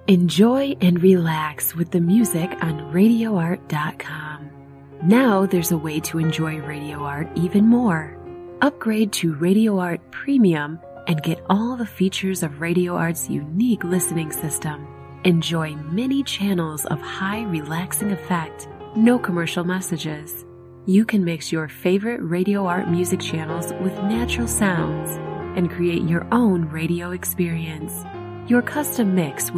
Enjoy and relax with the music on RadioArt.com. Now there's a way to enjoy Radio Art even more. Upgrade to Radio Art Premium and get all the features of Radio Art's unique listening system. Enjoy many channels of high relaxing effect, no commercial messages. You can mix your favorite Radio Art music channels with natural sounds and create your own radio experience. Your custom mix